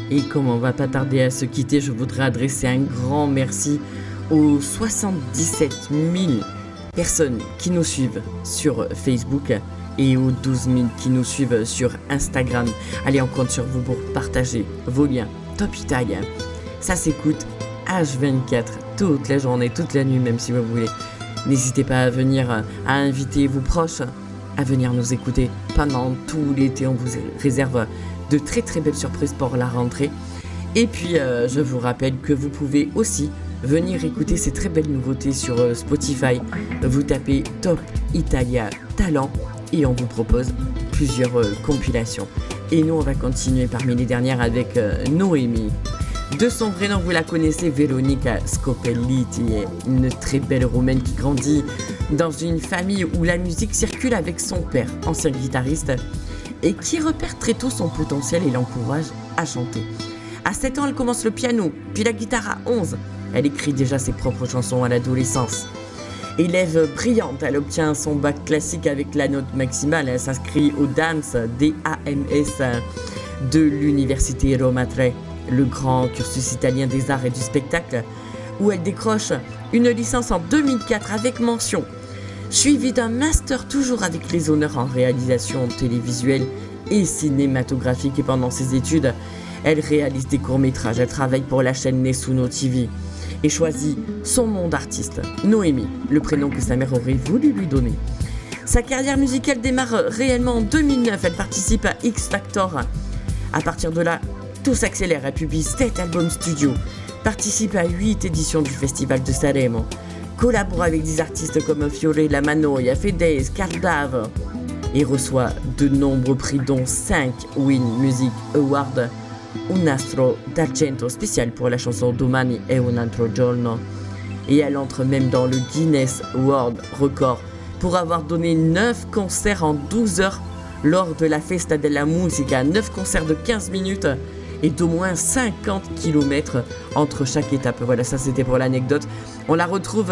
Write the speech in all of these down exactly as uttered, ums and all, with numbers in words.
Et comme on va pas tarder à se quitter, je voudrais adresser un grand merci aux soixante-dix-sept mille personnes qui nous suivent sur Facebook et aux douze mille qui nous suivent sur Instagram. Allez, on compte sur vous pour partager vos liens. Top Italia, ça s'écoute H vingt-quatre, toute la journée, toute la nuit même si vous voulez. N'hésitez pas à venir, à inviter vos proches à venir nous écouter pendant tout l'été. On vous réserve de très très belles surprises pour la rentrée. Et puis euh, je vous rappelle que vous pouvez aussi venir écouter ces très belles nouveautés sur euh, Spotify. Vous tapez Top Italia Talent et on vous propose plusieurs euh, compilations. Et nous on va continuer parmi les dernières avec euh, Noémie. De son vrai nom, vous la connaissez, Veronica Scopelliti, une très belle roumaine qui grandit dans une famille où la musique circule avec son père, ancien guitariste, et qui repère très tôt son potentiel et l'encourage à chanter. À sept ans, elle commence le piano, puis la guitare à onze. Elle écrit déjà ses propres chansons à l'adolescence. Élève brillante, elle obtient son bac classique avec la note maximale. Elle s'inscrit au D A M S, D A M S, de l'université Roma tre, le grand cursus italien des arts et du spectacle, où elle décroche une licence en deux mille quatre avec mention, suivie d'un master toujours avec les honneurs en réalisation télévisuelle et cinématographique. Et pendant ses études, elle réalise des courts-métrages, elle travaille pour la chaîne Nessuno T V et choisit son nom d'artiste, Noémie, le prénom que sa mère aurait voulu lui donner. Sa carrière musicale démarre réellement en deux mille neuf, elle participe à X Factor. À partir de là, tout s'accélère, elle publie sept albums studio, participe à huit éditions du Festival de Sanremo, collabore avec des artistes comme Fiore Lamanoia, Fedez, Cardave et reçoit de nombreux prix dont cinq Win Music Awards, un nastro d'argento spécial pour la chanson Domani è un altro giorno. Et elle entre même dans le Guinness World Record pour avoir donné neuf concerts en douze heures lors de la Festa della Musica, neuf concerts de quinze minutes et d'au moins cinquante kilomètres entre chaque étape. Voilà, ça c'était pour l'anecdote. On la retrouve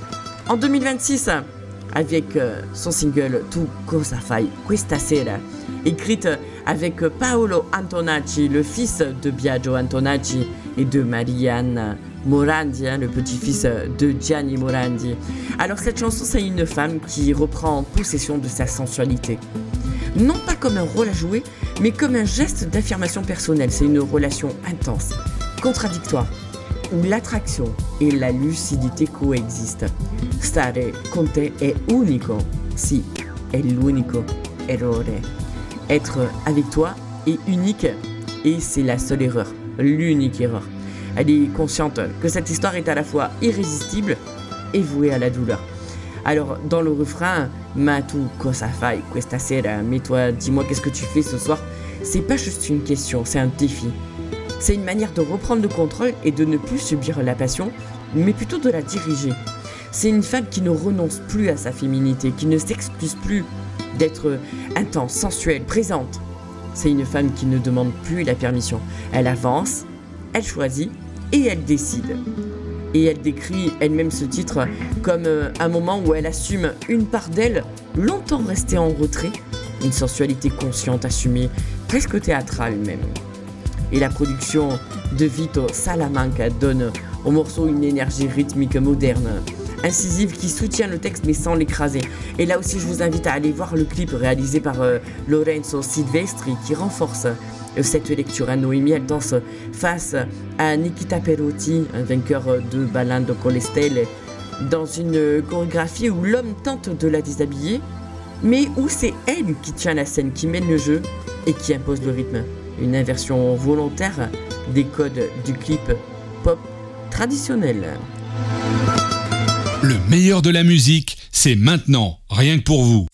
en deux mille vingt-six avec son single Tu cosa fai questa sera, écrite avec Paolo Antonacci, le fils de Biagio Antonacci et de Marianne Morandi, le petit-fils de Gianni Morandi. Alors cette chanson, c'est une femme qui reprend possession de sa sensualité. Non pas comme un rôle à jouer, mais comme un geste d'affirmation personnelle. C'est une relation intense, contradictoire, où l'attraction et la lucidité coexistent. Stare con te è unico, si, è l'unico errore. Être avec toi est unique et c'est la seule erreur, l'unique erreur. Elle est consciente que cette histoire est à la fois irrésistible et vouée à la douleur. Alors, dans le refrain, ma tu cosa fai questa sera, mais toi, dis-moi qu'est-ce que tu fais ce soir, c'est pas juste une question, c'est un défi. C'est une manière de reprendre le contrôle et de ne plus subir la passion, mais plutôt de la diriger. C'est une femme qui ne renonce plus à sa féminité, qui ne s'excuse plus d'être intense, sensuelle, présente. C'est une femme qui ne demande plus la permission. Elle avance, elle choisit et elle décide. Et elle décrit elle-même ce titre comme un moment où elle assume une part d'elle longtemps restée en retrait, une sensualité consciente, assumée, presque théâtrale même. Et la production de Vito Salamanca donne au morceau une énergie rythmique moderne, incisive qui soutient le texte mais sans l'écraser. Et là aussi je vous invite à aller voir le clip réalisé par euh, Lorenzo Silvestri qui renforce euh, cette lecture. À Noémie, elle danse face à Nikita Perotti, un vainqueur de Ballando con le stelle, dans une chorégraphie où l'homme tente de la déshabiller, mais où c'est elle qui tient la scène, qui mène le jeu et qui impose le rythme. Une inversion volontaire des codes du clip pop traditionnel. Le meilleur de la musique, c'est maintenant, rien que pour vous.